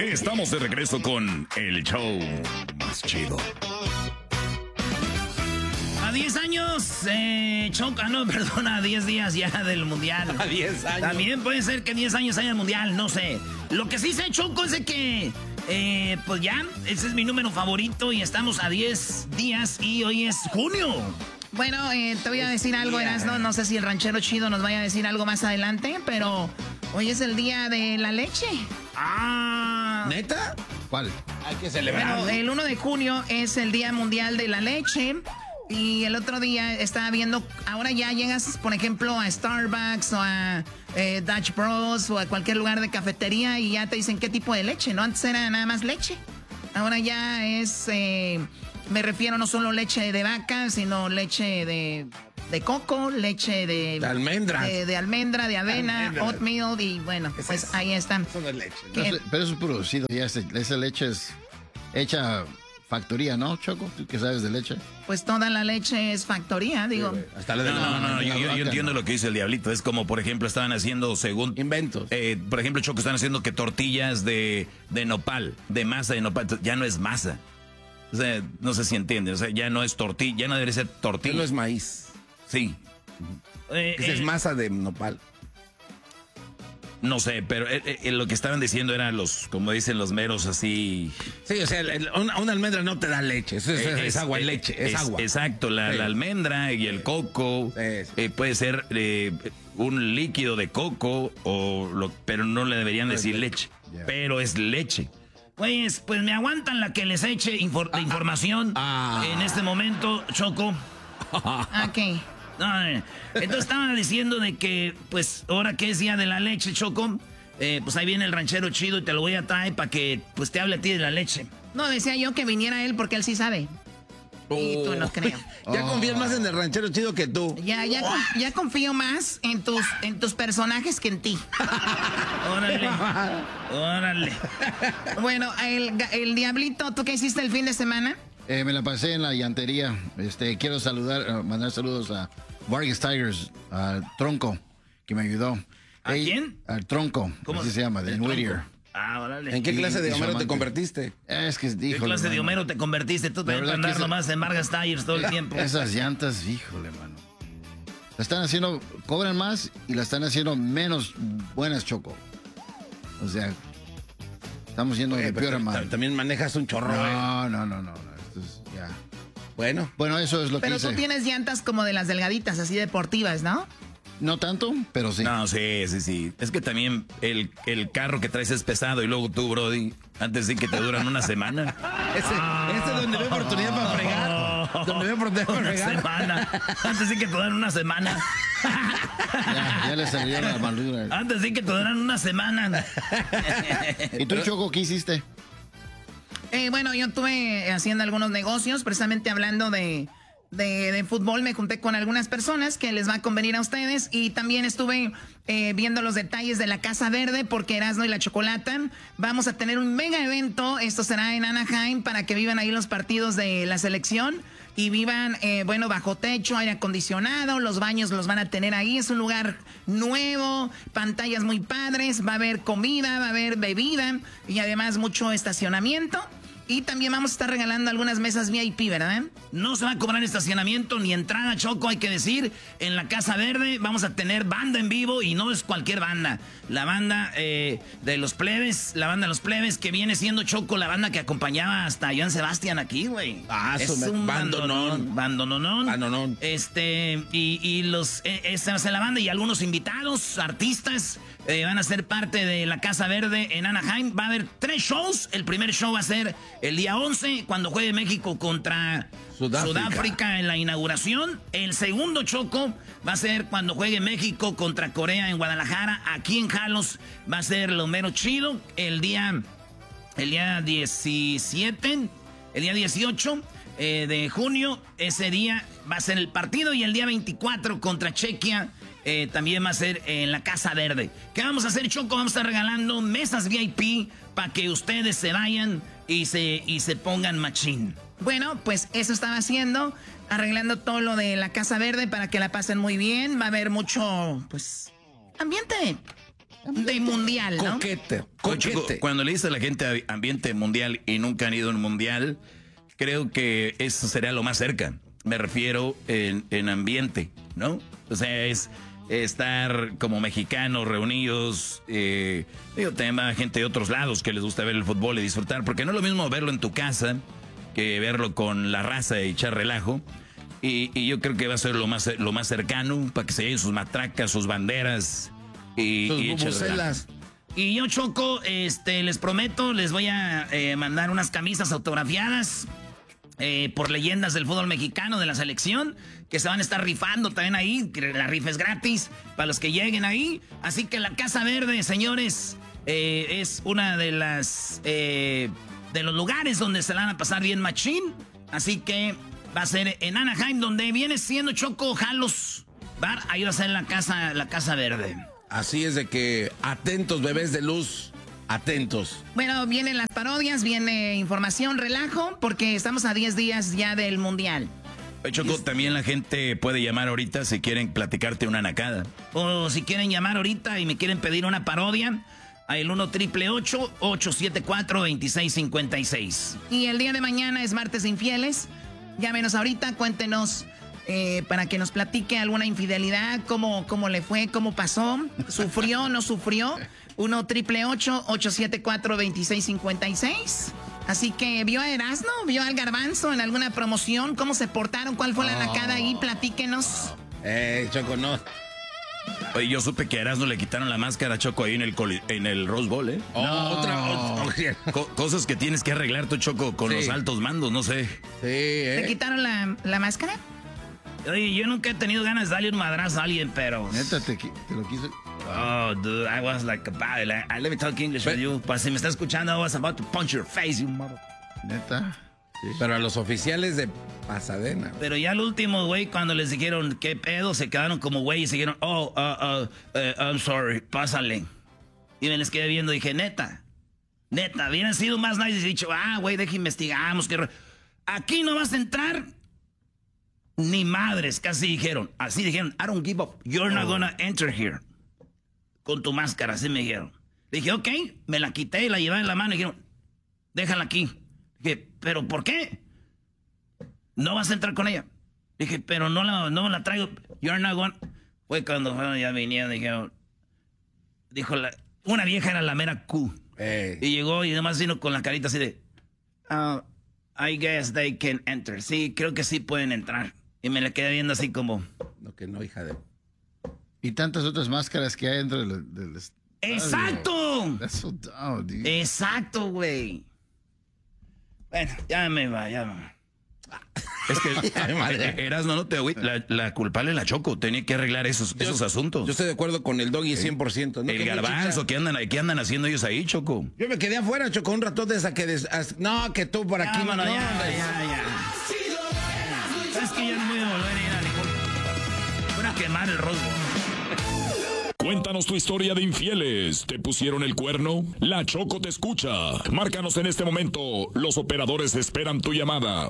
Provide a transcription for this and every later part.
Estamos de regreso con el show más chido. A 10 años, Choco, no, perdona, a 10 días ya del mundial. A 10 años. También puede ser que 10 años haya el mundial, no sé. Lo que sí sé, Choco, es de que, pues ya, ese es mi número favorito y estamos a 10 días y hoy es junio. Bueno, te voy a decir algo, Erasno, no sé si el ranchero chido nos vaya a decir algo más adelante, pero hoy es el día de la leche. Ah, ¿neta? ¿Cuál? Hay que celebrar. Bueno, el 1 de junio es el Día Mundial de la Leche. Y el otro día estaba viendo, ahora ya llegas, por ejemplo, a Starbucks o a Dutch Bros o a cualquier lugar de cafetería y ya te dicen qué tipo de leche, ¿no? Antes era nada más leche. Ahora ya es, me refiero no solo leche de vaca, sino leche de coco, leche de almendras. De almendra, de avena, oatmeal y bueno, pues ahí están. Eso no es leche. ¿No? Pero eso es producido, ya esa leche es hecha factoría, ¿no, Choco? ¿Tú que sabes de leche? Pues toda la leche es factoría, digo. Sí, hasta la de No, yo entiendo lo que dice el diablito. Es como, por ejemplo, estaban haciendo según... inventos. Por ejemplo, Choco, están haciendo que tortillas de nopal, de masa de nopal. Ya no es masa. O sea, no sé si entienden. O sea, ya no es tortilla, ya no debería ser tortilla. No es maíz. Sí. Esa es masa de nopal. No sé, pero lo que estaban diciendo eran los, como dicen los meros así... Sí, o sea, una almendra no te da leche, es agua y leche, es agua. Exacto, la almendra y el coco, puede ser un líquido de coco, pero no le deberían decir leche, pero es leche. Pues me aguantan la que les eche de información en este momento, Choco. Ok. No, entonces estaba diciendo de que, pues, ahora que es día de la leche, Choco, pues ahí viene el ranchero chido y te lo voy a traer para que, pues, te hable a ti de la leche. No, decía yo que viniera él porque él sí sabe. Y tú no creo. Ya confías más en el ranchero chido que tú. Ya confío más en tus personajes que en ti. Órale. Bueno, el diablito, ¿tú qué hiciste el fin de semana? Me la pasé en la llantería. Quiero mandar saludos a Vargas Tigers, al Tronco, que me ayudó. ¿A quién? Al Tronco, ¿Cómo así se llama, de Whittier. Órale. ¿En qué clase de Homero te convertiste? Es que dijo. ¿Qué clase de Homero te convertiste? Tú te vas a andar nomás en Vargas Tires todo el tiempo. Esas llantas, híjole, mano. La están haciendo, cobran más y la están haciendo menos buenas, Choco. O sea, estamos yendo de peor a mal. También manejas un chorro, No. Esto es, ya. Bueno, eso es lo que hice. Pero tú tienes llantas como de las delgaditas, así deportivas, ¿no? No tanto, pero sí. No, sí. Es que también el carro que traes es pesado y luego tú, Brody, antes de que te duran una semana. Ese es donde veo oportunidad para fregar. Donde veo oportunidad para fregar. Semana. Antes de que te duran una semana. Ya le salió la maldura. Antes de que te duran una semana. ¿Y tú, Choco, qué hiciste? Bueno, yo estuve haciendo algunos negocios, precisamente hablando de fútbol. Me junté con algunas personas que les va a convenir a ustedes y también estuve viendo los detalles de la Casa Verde porque Erasmo y la Chocolata vamos a tener un mega evento. Esto será en Anaheim para que vivan ahí los partidos de la selección y vivan, bajo techo, aire acondicionado, los baños los van a tener ahí. Es un lugar nuevo, pantallas muy padres, va a haber comida, va a haber bebida y además mucho estacionamiento. Y también vamos a estar regalando algunas mesas VIP, ¿verdad? No se va a cobrar estacionamiento ni entrada, Choco, hay que decir. En la Casa Verde vamos a tener banda en vivo y no es cualquier banda. La banda de los plebes, que viene siendo, Choco, la banda que acompañaba hasta a Joan Sebastián aquí, güey. Es un bandonón. Esta va a ser la banda y algunos invitados, artistas, van a ser parte de la Casa Verde en Anaheim. Va a haber 3 shows. El primer show va a ser el día 11, cuando juegue México contra Sudáfrica en la inauguración. El segundo, Choco, va a ser cuando juegue México contra Corea en Guadalajara. Aquí en Jalos va a ser lo mero chido. El día 17, el día 18 de junio, ese día va a ser el partido. Y el día 24 contra Chequia también va a ser en la Casa Verde. ¿Qué vamos a hacer, Choco? Vamos a estar regalando mesas VIP para que ustedes se vayan y se pongan machín. Bueno, pues eso estaba haciendo, arreglando todo lo de la Casa Verde para que la pasen muy bien. Va a haber mucho, pues, ambiente de mundial, ¿no? Coquete. Chico, cuando le dice a la gente ambiente mundial y nunca han ido a un mundial, creo que eso sería lo más cerca. Me refiero en ambiente, ¿no? O sea, es estar como mexicanos reunidos, tema gente de otros lados que les gusta ver el fútbol y disfrutar, porque no es lo mismo verlo en tu casa que verlo con la raza y echar relajo. Y yo creo que va a ser lo más cercano para que se lleven sus matracas, sus banderas y bubucelas. Y yo, Choco, les prometo, les voy a mandar unas camisas autografiadas por leyendas del fútbol mexicano, de la selección, que se van a estar rifando también ahí, que la rifa es gratis para los que lleguen ahí. Así que la Casa Verde, señores, es una de los lugares donde se la van a pasar bien machín. Así que va a ser en Anaheim, donde viene siendo Choco Jalos Bar. Ahí va a ser la Casa Verde. Así es de que atentos, bebés de luz. Atentos. Bueno, vienen las parodias, viene información, relajo, porque estamos a 10 días ya del Mundial. Choco, también la gente puede llamar ahorita si quieren platicarte una nacada. O si quieren llamar ahorita y me quieren pedir una parodia, al 1-888-874-2656. Y el día de mañana es martes de infieles. Llámenos ahorita, cuéntenos para que nos platique alguna infidelidad, cómo le fue, cómo pasó, sufrió, no sufrió. 1-888-874-2656. Así que vio a Erasmo, vio al Garbanzo en alguna promoción, cómo se portaron, cuál fue la nacada ahí, platíquenos. Choco, no. Oye, yo supe que a Erasmo le quitaron la máscara, Choco, ahí en el Rose Bowl, ¿eh? Otra. Cosas que tienes que arreglar tú, Choco, con los altos mandos, no sé. Sí, ¿Le quitaron la máscara? Oye, yo nunca he tenido ganas de darle un madrazo a alguien, pero... Neta, te lo quiso... Oh, dude, I was like about it. Let me talk English with you. Pues si me está escuchando, I was about to punch your face, you mother... Neta. Sí. Pero a los oficiales de Pasadena. Pero ya al último, güey, cuando les dijeron qué pedo, se quedaron como güey y se dijeron, I'm sorry, pásale. Y me les quedé viendo y dije, neta, hubieran sido más nice y dicho, güey, investigamos. Aquí no vas a entrar ni madres, casi dijeron. Así dijeron, I don't give up, you're not gonna enter here. Con tu máscara, así me dijeron. Dije, ok, me la quité y la llevé en la mano y dijeron, déjala aquí. Dije, ¿pero por qué? No vas a entrar con ella. Dije, pero no la traigo. You're not going. Fue cuando ya vinieron, dijeron. Dijo, una vieja era la mera Q. Y llegó y además vino con la carita así de, I guess they can enter. Sí, creo que sí pueden entrar. Y me la quedé viendo así como. No, que no, hija de... Y tantas otras máscaras que hay dentro del ¡exacto! That's so dumb, dude. Exacto, güey. Bueno, ya me va. Es que Erasmo, no te agüites. La culpable es la Choco. Tenía que arreglar esos asuntos. Yo estoy de acuerdo con el Doggy 100%. ¿No? El Garbanzo, ¿qué andan haciendo ellos ahí, Choco? Yo me quedé afuera, Choco, un rato de esa que... No, que tú por aquí... Vámonos, ya. Es que yo no voy a volver a ir a ningún... Voy a quemar el rosbo. Cuéntanos tu historia de infieles. ¿Te pusieron el cuerno? La Choco te escucha. Márcanos en este momento. Los operadores esperan tu llamada.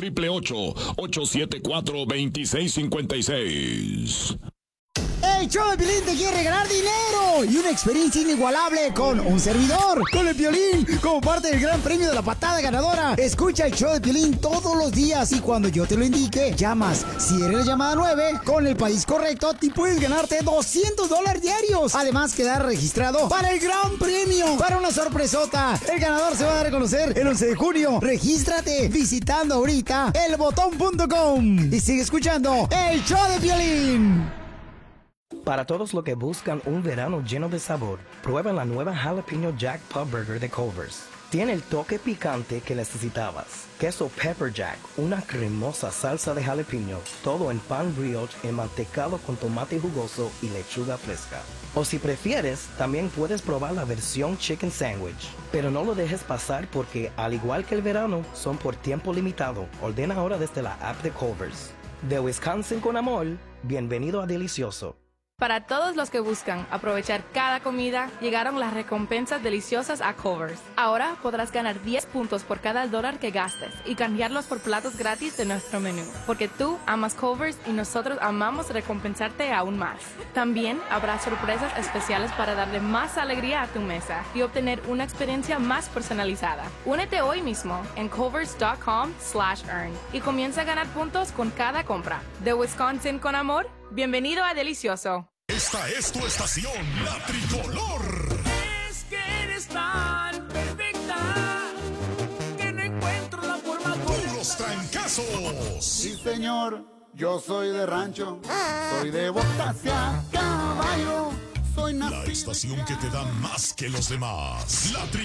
1-888-874-2656. El show de Piolín te quiere regalar dinero y una experiencia inigualable con un servidor, con el Piolín, como parte del gran premio de la patada ganadora. Escucha el show de Piolín todos los días y cuando yo te lo indique, llamas. Si eres la llamada 9, con el país correcto, te puedes ganarte $200 diarios. Además, quedar registrado para el gran premio, para una sorpresota. El ganador se va a dar a conocer el 11 de junio. Regístrate visitando ahorita elbotón.com y sigue escuchando el show de Piolín. Para todos los que buscan un verano lleno de sabor, prueben la nueva Jalapeno Jack Pub Burger de Culver's. Tiene el toque picante que necesitabas. Queso Pepper Jack, una cremosa salsa de jalapeño, todo en pan brioche enmantecado con tomate jugoso y lechuga fresca. O si prefieres, también puedes probar la versión Chicken Sandwich. Pero no lo dejes pasar porque, al igual que el verano, son por tiempo limitado. Ordena ahora desde la app de Culver's. De Wisconsin con amor, bienvenido a Delicioso. Para todos los que buscan aprovechar cada comida, llegaron las recompensas deliciosas a Culver's. Ahora podrás ganar 10 puntos por cada $1 que gastes y cambiarlos por platos gratis de nuestro menú. Porque tú amas Culver's y nosotros amamos recompensarte aún más. También habrá sorpresas especiales para darle más alegría a tu mesa y obtener una experiencia más personalizada. Únete hoy mismo en culvers.com/earn y comienza a ganar puntos con cada compra. De Wisconsin con amor, bienvenido a Delicioso. Esta es tu estación, La Tricolor. Es que eres tan perfecta que no encuentro la forma correcta. Puros trancazos. Sí, señor, yo soy de rancho, soy de botas y a caballo, soy nacido. La estación que te da más que los demás. La Tricolor.